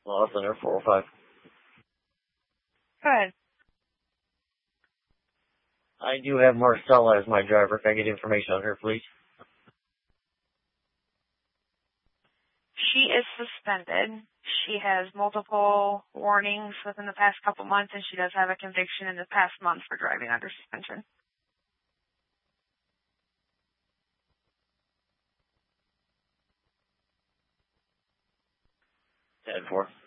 Law Center 405. Good. I do have Marcella as my driver. Can I get information on her, please? She is suspended. She has multiple warnings within the past couple months, and she does have a conviction in the past month for driving under suspension. 10-4.